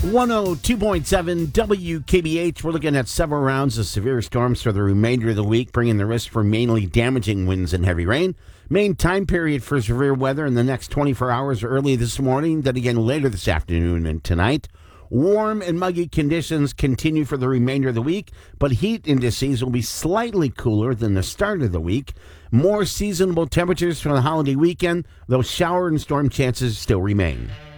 102.7 WKBH. We're looking at several rounds of severe storms for the remainder of the week, bringing the risk for mainly damaging winds and heavy rain. Main time period for severe weather in the next 24 hours early this morning, then again later this afternoon and tonight. Warm and muggy conditions continue for the remainder of the week, but heat indices will be slightly cooler than the start of the week. More seasonable temperatures for the holiday weekend, though shower and storm chances still remain.